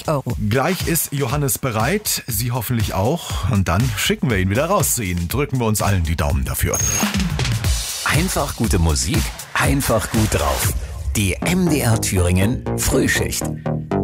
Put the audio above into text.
€. Gleich ist Johannes bereit, Sie hoffentlich auch. Und dann schicken wir ihn wieder raus zu Ihnen. Drücken wir uns allen die Daumen dafür. Einfach gute Musik, einfach gut drauf. Die MDR Thüringen Frühschicht.